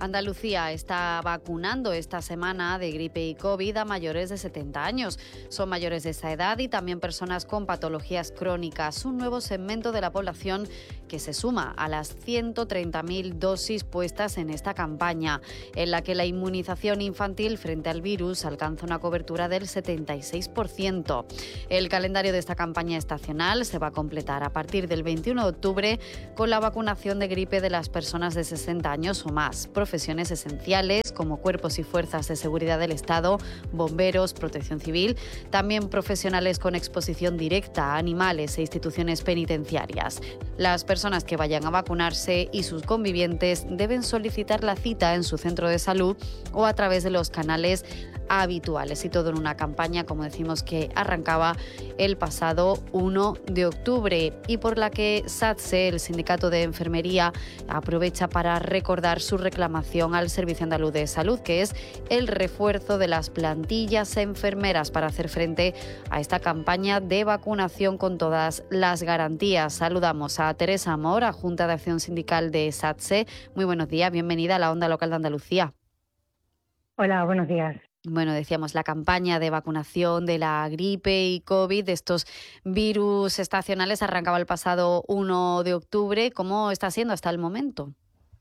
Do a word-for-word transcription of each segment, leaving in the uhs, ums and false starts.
Andalucía está vacunando esta semana de gripe y COVID a mayores de setenta años. Son mayores de esa edad y también personas con patologías crónicas, un nuevo segmento de la población que se suma a las ciento treinta mil dosis puestas en esta campaña, en la que la inmunización infantil frente al virus alcanza una cobertura del setenta y seis por ciento. El calendario de esta campaña estacional se va a completar a partir del veintiuno de octubre con la vacunación de gripe de las personas de sesenta años o más, profesiones esenciales como cuerpos y fuerzas de seguridad del Estado, bomberos, protección civil, también profesionales con exposición directa a animales e instituciones penitenciarias. Las personas que vayan a vacunarse y sus convivientes deben solicitar la cita en su centro de salud o a través de los canales habituales, y todo en una campaña, como decimos, que arrancaba el pasado uno de octubre y por la que SATSE, el Sindicato de Enfermería, aprovecha para recordar su reclamación al Servicio Andaluz de Salud, que es el refuerzo de las plantillas enfermeras para hacer frente a esta campaña de vacunación con todas las garantías. Saludamos a Teresa Amor, a Junta de Acción Sindical de SATSE. Muy buenos días, bienvenida a la Onda Local de Andalucía. Hola, buenos días. Bueno, decíamos, la campaña de vacunación de la gripe y COVID, de estos virus estacionales, arrancaba el pasado uno de octubre. ¿Cómo está siendo hasta el momento?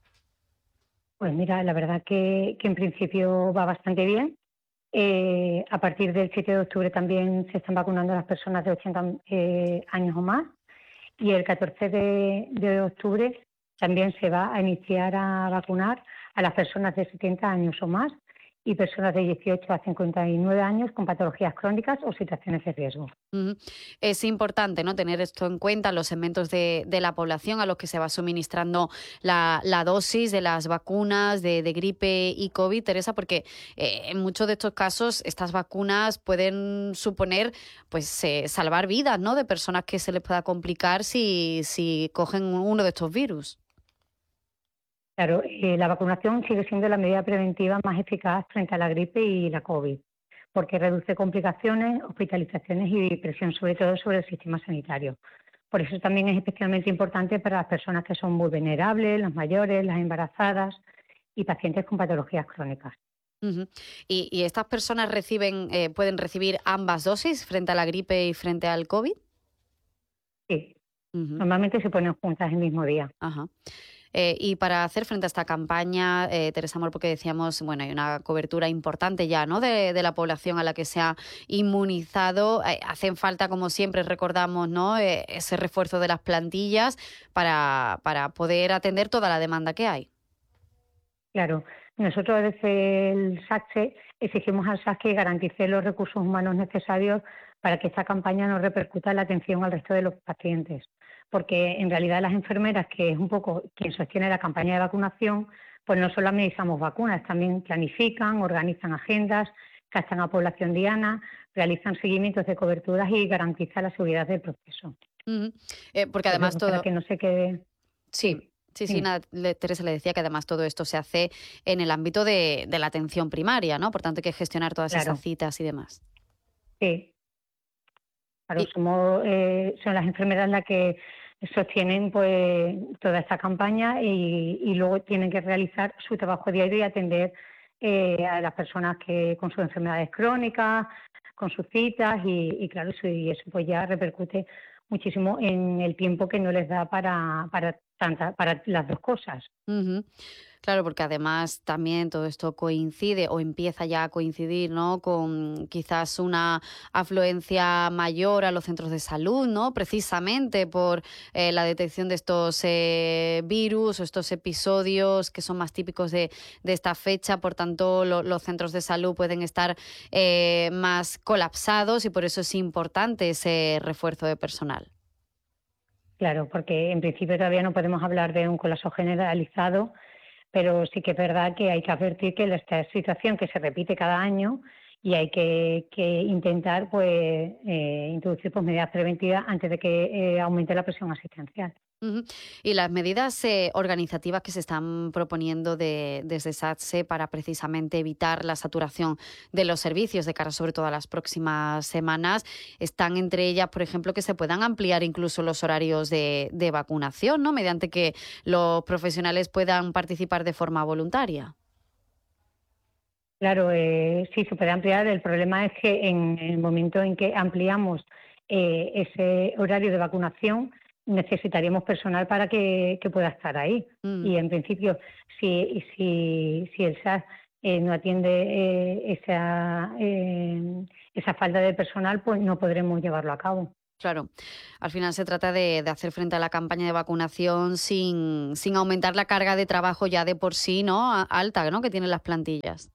Pues mira, la verdad que, que en principio va bastante bien. Eh, a partir del siete de octubre también se están vacunando a las personas de ochenta eh, años o más. Y el catorce de octubre también se va a iniciar a vacunar a las personas de setenta años o más y personas de dieciocho a cincuenta y nueve años con patologías crónicas o situaciones de riesgo. Uh-huh. Es importante, ¿no?, tener esto en cuenta, los segmentos de, de la población a los que se va suministrando la, la dosis de las vacunas de, de gripe y COVID, Teresa, porque eh, en muchos de estos casos estas vacunas pueden suponer pues eh, salvar vidas, ¿no?, de personas que se les pueda complicar si, si cogen uno de estos virus. Claro, eh, la vacunación sigue siendo la medida preventiva más eficaz frente a la gripe y la COVID, porque reduce complicaciones, hospitalizaciones y presión sobre todo sobre el sistema sanitario. Por eso también es especialmente importante para las personas que son muy vulnerables, las mayores, las embarazadas y pacientes con patologías crónicas. Uh-huh. ¿Y, y estas personas reciben, eh, pueden recibir ambas dosis frente a la gripe y frente al COVID? Sí, uh-huh. Normalmente se ponen juntas el mismo día. Ajá. Eh, y para hacer frente a esta campaña, eh, Teresa Amor, porque decíamos, bueno, hay una cobertura importante ya, ¿no?, de, de la población a la que se ha inmunizado. Eh, hacen falta, como siempre recordamos, ¿no?, eh, ese refuerzo de las plantillas para, para poder atender toda la demanda que hay. Claro, nosotros desde el SATSE exigimos al S A S que garantice los recursos humanos necesarios para que esta campaña no repercuta en la atención al resto de los pacientes, porque en realidad las enfermeras, que es un poco quien sostiene la campaña de vacunación, pues no solo administramos vacunas, también planifican, organizan agendas, captan a población diana, realizan seguimientos de coberturas y garantizan la seguridad del proceso. Uh-huh. Eh, porque además pues, todo... Para que no se quede... Sí. Sí, sí, nada, le, Teresa le decía que además todo esto se hace en el ámbito de, de la atención primaria, ¿no? Por tanto, hay que gestionar todas Claro. esas citas y demás. Sí. Claro, Y... somos, eh, son las enfermeras las que sostienen pues toda esta campaña y, y luego tienen que realizar su trabajo diario y atender eh, a las personas que con sus enfermedades crónicas, con sus citas y, y claro, eso, y eso pues ya repercute muchísimo en el tiempo que no les da para, para, tanta, para las dos cosas. Uh-huh. Claro, porque además también todo esto coincide o empieza ya a coincidir, ¿no?, con quizás una afluencia mayor a los centros de salud, ¿no?, precisamente por eh, la detección de estos eh, virus o estos episodios que son más típicos de, de esta fecha. Por tanto, lo, los centros de salud pueden estar eh, más colapsados y por eso es importante ese refuerzo de personal. Claro, porque en principio todavía no podemos hablar de un colapso generalizado, pero sí que es verdad que hay que advertir que esta situación que se repite cada año y hay que, que intentar pues eh, introducir pues, medidas preventivas antes de que eh, aumente la presión asistencial. Uh-huh. Y las medidas eh, organizativas que se están proponiendo de, desde SATSE para precisamente evitar la saturación de los servicios de cara sobre todo a las próximas semanas, están entre ellas, por ejemplo, que se puedan ampliar incluso los horarios de, de vacunación, ¿no? Mediante que los profesionales puedan participar de forma voluntaria. Claro, eh, sí, se puede ampliar. El problema es que en el momento en que ampliamos eh, ese horario de vacunación, necesitaríamos personal para que, que pueda estar ahí. Mm. Y en principio, si, si, si el S A S eh, no atiende eh, esa, eh, esa falta de personal, pues no podremos llevarlo a cabo. Claro, al final se trata de, de hacer frente a la campaña de vacunación sin, sin aumentar la carga de trabajo ya de por sí, ¿no?, alta, ¿no?, que tienen las plantillas.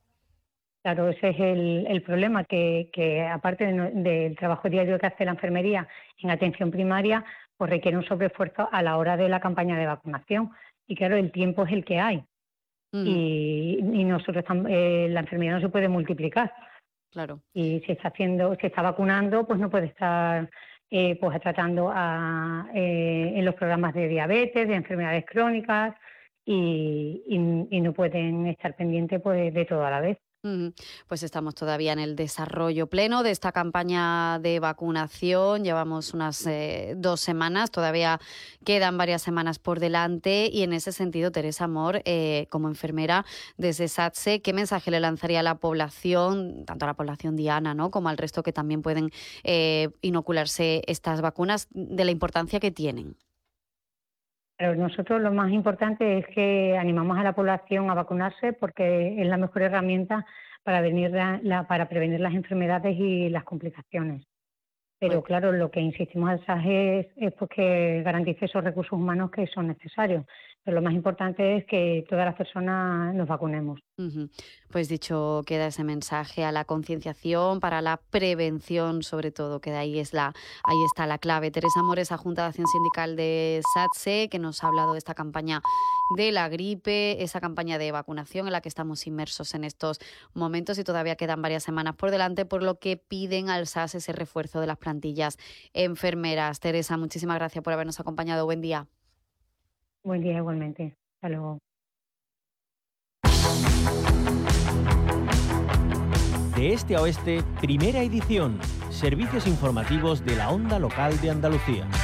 Claro, ese es el, el problema, que, que aparte de, del trabajo diario que hace la enfermería en atención primaria, pues requiere un sobreesfuerzo a la hora de la campaña de vacunación. Y claro, el tiempo es el que hay. Mm. Y, y nosotros eh, la enfermería no se puede multiplicar. Claro. Y si está haciendo, si está vacunando, pues no puede estar eh, pues tratando a, eh, en los programas de diabetes, de enfermedades crónicas, y, y, y no pueden estar pendientes pues, de todo a la vez. Pues estamos todavía en el desarrollo pleno de esta campaña de vacunación. Llevamos unas eh, dos semanas, todavía quedan varias semanas por delante y en ese sentido, Teresa Amor, eh, como enfermera desde SATSE, ¿qué mensaje le lanzaría a la población, tanto a la población diana, ¿no?, como al resto que también pueden eh, inocularse estas vacunas, de la importancia que tienen? Pero nosotros lo más importante es que animamos a la población a vacunarse porque es la mejor herramienta para, venir la, la, para prevenir las enfermedades y las complicaciones. Pero bueno, claro, lo que insistimos al S A S es, es pues que garantice esos recursos humanos que son necesarios. Pero lo más importante es que todas las personas nos vacunemos. Uh-huh. Pues dicho queda ese mensaje a la concienciación, para la prevención sobre todo, que de ahí, es la, ahí está la clave. Teresa Amor, Junta de Acción Sindical de SATSE, que nos ha hablado de esta campaña de la gripe, esa campaña de vacunación en la que estamos inmersos en estos momentos y todavía quedan varias semanas por delante, por lo que piden al S A S ese refuerzo de las plantillas enfermeras. Teresa, muchísimas gracias por habernos acompañado. Buen día. Buen día igualmente. Hasta luego. De este a oeste, primera edición. Servicios informativos de la Onda Local de Andalucía.